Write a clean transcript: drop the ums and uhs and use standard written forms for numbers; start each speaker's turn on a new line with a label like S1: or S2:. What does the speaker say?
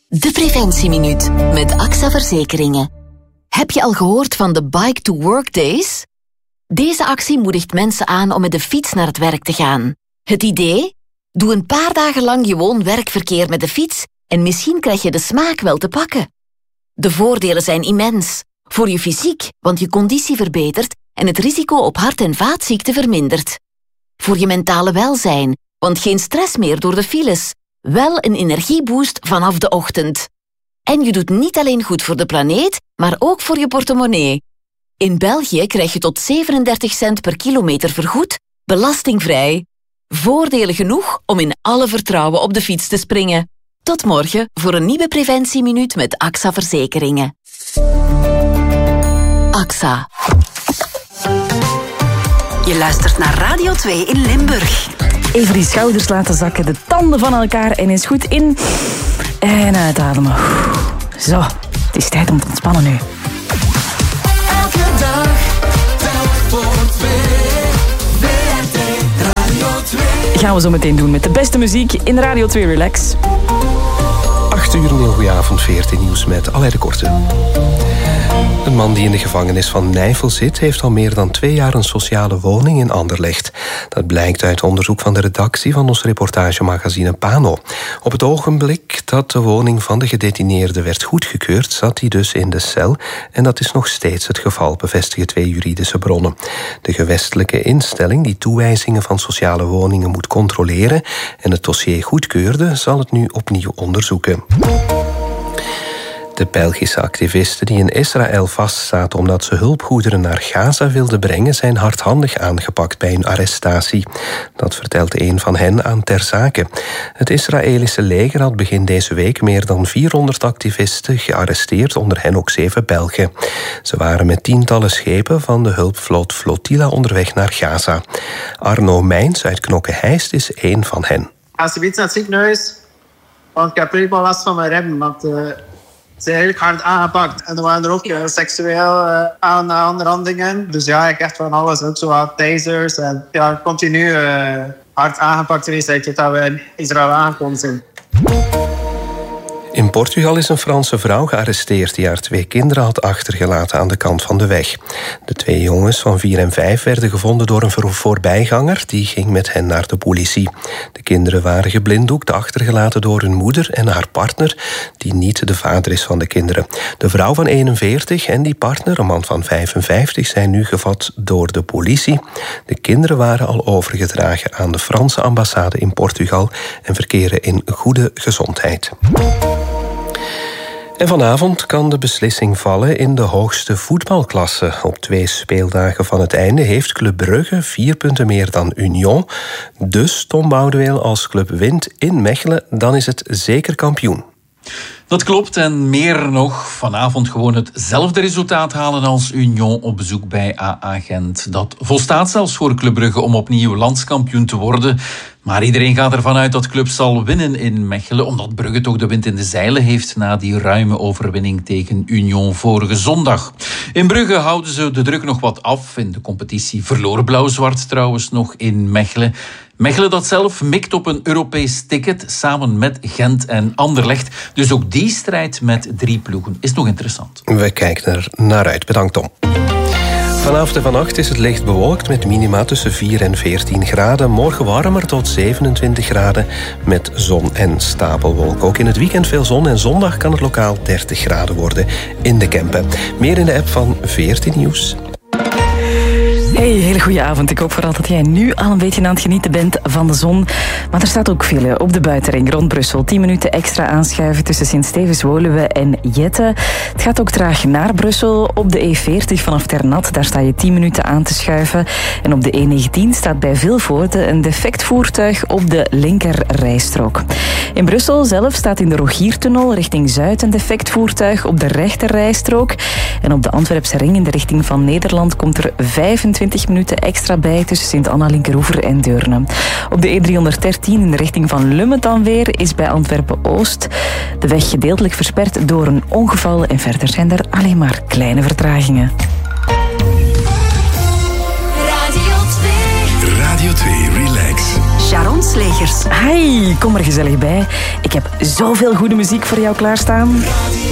S1: De Preventieminuut met AXA Verzekeringen. Heb je al gehoord van de Bike to Work Days? Deze actie moedigt mensen aan om met de fiets naar het werk te gaan. Het idee? Doe een paar dagen lang gewoon werkverkeer met de fiets en misschien krijg je de smaak wel te pakken. De voordelen zijn immens. Voor je fysiek, want je conditie verbetert en het risico op hart- en vaatziekten vermindert. Voor je mentale welzijn, want geen stress meer door de files. Wel een energieboost vanaf de ochtend. En je doet niet alleen goed voor de planeet, maar ook voor je portemonnee. In België krijg je tot 37 cent per kilometer vergoed, belastingvrij. Voordelen genoeg om in alle vertrouwen op de fiets te springen. Tot morgen voor een nieuwe Preventieminuut met AXA Verzekeringen. AXA.
S2: Je luistert naar Radio 2 in Limburg.
S3: Even die schouders laten zakken, de tanden van elkaar en eens goed in en uitademen. Zo, het is tijd om te ontspannen nu.
S4: Elke dag, telk voor twee. WRT Radio 2.
S3: Gaan we zo meteen doen met de beste muziek in Radio 2 Relax.
S5: 8 uur, een goeie avond, 14 nieuws met Alain de Korte. Een man die in de gevangenis van Nijvel zit, heeft al meer dan 2 jaar een sociale woning in Anderlecht. Dat blijkt uit onderzoek van de redactie van ons reportagemagazine Pano. Op het ogenblik dat de woning van de gedetineerde werd goedgekeurd, zat hij dus in de cel. En dat is nog steeds het geval, bevestigen 2 juridische bronnen. De gewestelijke instelling die toewijzingen van sociale woningen moet controleren en het dossier goedkeurde, zal het nu opnieuw onderzoeken. De Belgische activisten die in Israël vastzaten omdat ze hulpgoederen naar Gaza wilden brengen, zijn hardhandig aangepakt bij hun arrestatie. Dat vertelt een van hen aan Ter Zake. Het Israëlische leger had begin deze week meer dan 400 activisten gearresteerd, onder hen ook 7 Belgen. Ze waren met tientallen schepen van de hulpvloot Flotilla onderweg naar Gaza. Arno Mijns uit Knokke-Heist is één van hen.
S6: Alsjeblieft naar het ziekenhuis, want ik heb helemaal last van mijn ribben, want ze zijn eigenlijk hard aangepakt. En er waren er ook seksueel aanrandingen. Dus ja, ik echt van alles. Ook zo wat tasers. En ja, continu hard aangepakt geweest dat we in Israël aangekomen zijn.
S5: In Portugal is een Franse vrouw gearresteerd die haar 2 kinderen had achtergelaten aan de kant van de weg. De 2 jongens van 4 en 5 werden gevonden door een voorbijganger. Die ging met hen naar de politie. De kinderen waren geblinddoekt, achtergelaten door hun moeder en haar partner, die niet de vader is van de kinderen. De vrouw van 41 en die partner, een man van 55, zijn nu gevat door de politie. De kinderen waren al overgedragen aan de Franse ambassade in Portugal en verkeren in goede gezondheid. En vanavond kan de beslissing vallen in de hoogste voetbalklasse. Op 2 speeldagen van het einde heeft Club Brugge 4 punten meer dan Union. Dus Tom Boudewijn, als club wint in Mechelen, dan is het zeker kampioen.
S7: Dat klopt en meer nog. Vanavond gewoon hetzelfde resultaat halen als Union op bezoek bij AA Gent. Dat volstaat zelfs voor Club Brugge om opnieuw landskampioen te worden. Maar iedereen gaat ervan uit dat Club zal winnen in Mechelen, omdat Brugge toch de wind in de zeilen heeft na die ruime overwinning tegen Union vorige zondag. In Brugge houden ze de druk nog wat af. In de competitie verloor Blauw-Zwart trouwens nog in Mechelen. Mechelen dat zelf mikt op een Europees ticket samen met Gent en Anderlecht. Dus ook die strijd met 3 ploegen is nog interessant.
S5: We kijken er naar uit. Bedankt, Tom. Vanavond en vannacht is het licht bewolkt met minima tussen 4 en 14 graden. Morgen warmer tot 27 graden met zon en stapelwolken. Ook in het weekend veel zon en zondag kan het lokaal 30 graden worden in de Kempen. Meer in de app van 14 Nieuws.
S3: Hey, hele goede avond. Ik hoop vooral dat jij nu al een beetje aan het genieten bent van de zon. Maar er staat ook file op de buitenring rond Brussel. 10 minuten extra aanschuiven tussen Sint-Stevens-Woluwe en Jette. Het gaat ook traag naar Brussel. Op de E40 vanaf Ternat, daar sta je 10 minuten aan te schuiven. En op de E19 staat bij Vilvoorde een defect voertuig op de linkerrijstrook. In Brussel zelf staat in de Rogiertunnel richting Zuid een defect voertuig op de rechterrijstrook. En op de Antwerpse ring in de richting van Nederland komt er 25 minuten extra bij tussen Sint-Anna, Linkeroever en Deurne. Op de E313 in de richting van Lummen dan weer is bij Antwerpen-Oost de weg gedeeltelijk versperd door een ongeval en verder zijn er alleen maar kleine vertragingen.
S4: Radio 2 Relax.
S2: Sharon Slegers.
S3: Hi, kom er gezellig bij. Ik heb zoveel goede muziek voor jou klaarstaan.